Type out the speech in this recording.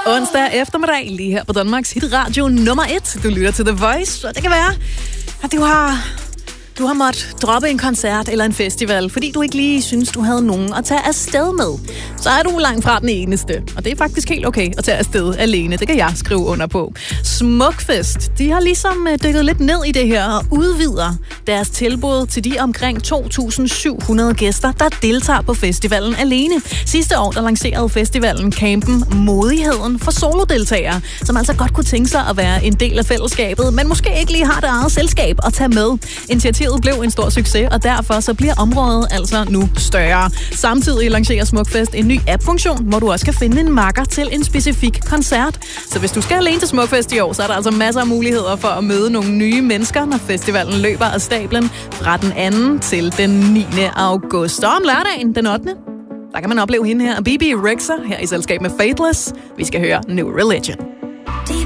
onsdag eftermiddag, lige her på Danmarks hitradio nummer 1. Du lytter til The Voice, og det kan være, at du har måttet droppe en koncert eller en festival, fordi du ikke lige synes, du havde nogen at tage afsted med. Så er du langt fra den eneste, og det er faktisk helt okay at tage afsted alene. Det kan jeg skrive under på. Smukfest, de har ligesom dykket lidt ned i det her og udvider deres tilbud til de omkring 2.700 gæster, der deltager på festivalen alene. Sidste år, der lancerede festivalen campen Modigheden for solodeltagere, som altså godt kunne tænke sig at være en del af fællesskabet, men måske ikke lige har det eget selskab at tage med. Initiativet blev en stor succes, og derfor så bliver området altså nu større. Samtidig lancerer Smukfest en ny app-funktion, hvor du også kan finde en makker til en specifik koncert. Så hvis du skal alene til Smukfest i år, så er der altså masser af muligheder for at møde nogle nye mennesker, når festivalen løber af stablen fra den 2. til den 9. august. Og om lørdagen, den 8. der kan man opleve hende her, BB Rexha, her i selskab med Faithless. Vi skal høre New Religion.